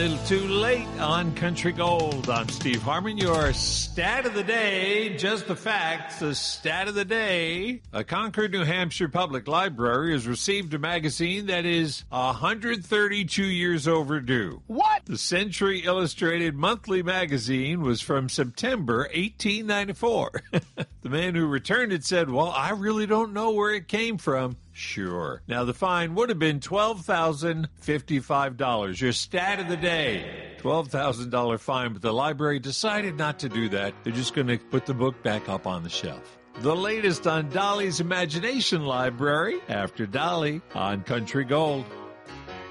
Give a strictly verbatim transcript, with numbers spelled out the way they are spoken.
little too late on Country Gold. I'm Steve Harmon, your stat of the day. Just the facts, the stat of the day. A Concord, New Hampshire public library has received a magazine that is one hundred thirty-two years overdue. What? The Century Illustrated Monthly magazine was from September eighteen ninety-four. The man who returned it said, well, I really don't know where it came from. Sure. Now, the fine would have been twelve thousand fifty-five dollars. Your stat of the day, twelve thousand dollars fine, but the library decided not to do that. They're just going to put the book back up on the shelf. The latest on Dolly's Imagination Library after Dolly on Country Gold.